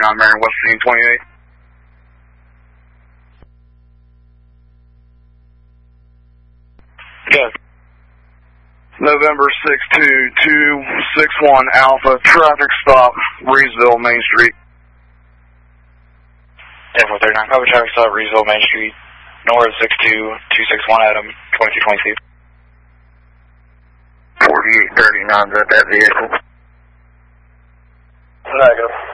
49 Marion, West Virginia 28. Yes. November 62261 Alpha, traffic stop, Reesville, Main Street. 10-439, cover traffic stop, Reesville, Main Street, north 62261 Adam, 2222. 4839 at that vehicle. Negative.